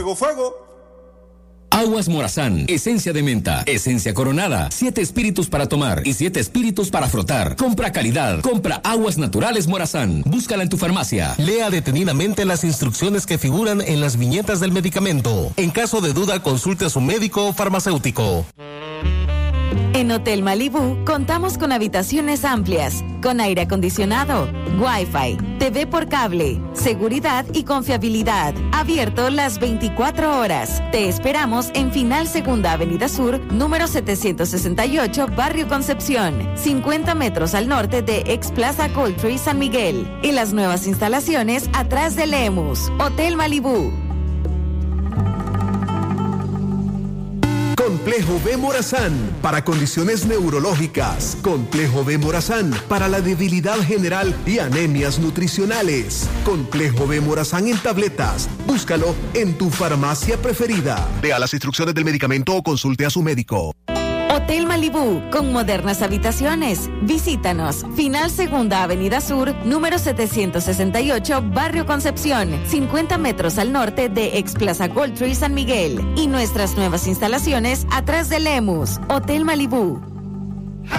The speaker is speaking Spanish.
Fuego, fuego. Aguas Morazán, esencia de menta, esencia coronada, 7 espíritus para tomar y 7 espíritus para frotar. Compra calidad, compra Aguas Naturales Morazán. Búscala en tu farmacia. Lea detenidamente las instrucciones que figuran en las viñetas del medicamento. En caso de duda, consulte a su médico o farmacéutico. En Hotel Malibú contamos con habitaciones amplias, con aire acondicionado, Wi-Fi, TV por cable, seguridad y confiabilidad. Abierto las 24 horas. Te esperamos en Final Segunda Avenida Sur, número 768, Barrio Concepción, 50 metros al norte de Ex Plaza Coltree San Miguel. Y las nuevas instalaciones atrás de Lemus. Hotel Malibú. Complejo B Morazán para condiciones neurológicas. Complejo B Morazán para la debilidad general y anemias nutricionales. Complejo B Morazán en tabletas. Búscalo en tu farmacia preferida. Vea las instrucciones del medicamento o consulte a su médico. Hotel Malibú, con modernas habitaciones. Visítanos. Final Segunda Avenida Sur, número 768, Barrio Concepción, 50 metros al norte de Ex Plaza Coltree San Miguel. Y nuestras nuevas instalaciones atrás de Lemus. Hotel Malibú.